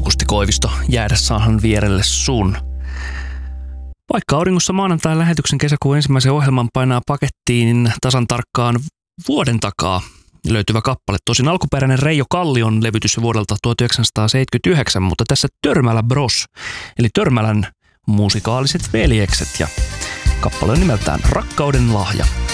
Aukusti Koivisto, jäädä saahan vierelle sun. Vaikka auringossa maanantain lähetyksen kesäkuun ensimmäisen ohjelman painaa pakettiin tasan tarkkaan vuoden takaa löytyvä kappale. Tosin alkuperäinen Reijo Kallion levytys vuodelta 1979, mutta tässä Törmälä Bros, eli Törmälän musikaaliset veljekset, ja kappale on nimeltään Rakkauden lahja.